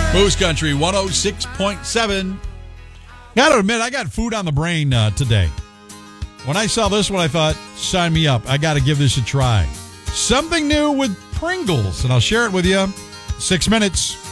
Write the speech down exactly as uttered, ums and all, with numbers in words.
Moose Country one oh six point seven. Gotta admit, I got food on the brain uh, today. When I saw this one, I thought, sign me up. I got to give this a try. Something new with Pringles, and I'll share it with you. Six minutes.